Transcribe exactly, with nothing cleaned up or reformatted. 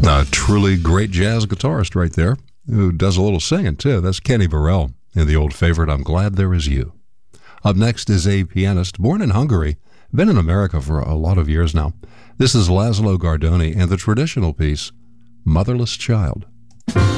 A truly great jazz guitarist right there, who does a little singing too. That's Kenny Burrell in the old favorite, I'm Glad There Is You. Up next is a pianist born in Hungary, been in America for a lot of years now. This is Laszlo Gardoni and the traditional piece, Motherless Child.